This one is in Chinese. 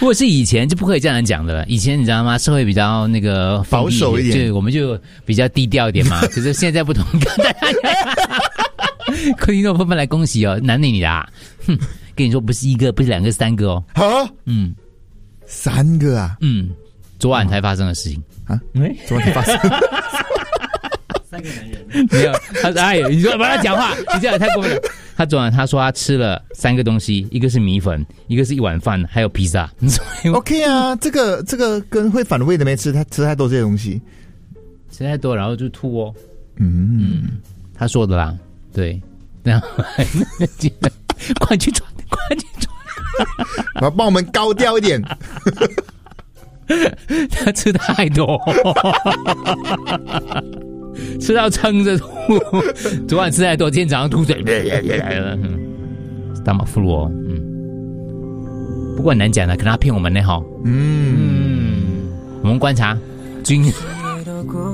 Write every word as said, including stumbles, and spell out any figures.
如果是以前就不可以这样讲的了。以前你知道吗？社会比较那个保守一点， 就我们就比较低调一点嘛。可是现在不同，柯林诺纷纷来恭喜哦，男女你的啊，哼，跟你说不是一个，不是两个，三个哦。 好， 嗯， 三个啊， 嗯，昨晚才发生的事情啊，昨晚才发生。 三个男人没有，他说哎，你说不要讲话，你这样太过分了。他昨晚他说他吃了三个东西，一个是米粉，一个是一碗饭，还有披萨。 OK 啊，这个这个跟会反胃的没吃，他吃太多这些东西， 吃太多然后就吐哦。 嗯嗯，他说的啦，对，然后快去转，快去转， 然后帮我们高调一点。 他吃太多。吃到撑着吐，昨晚吃太多，今天早上吐水，嗯，大马夫罗，嗯，不过很难讲的，可能他骗我们呢哈， 嗯， 嗯，我们观察均。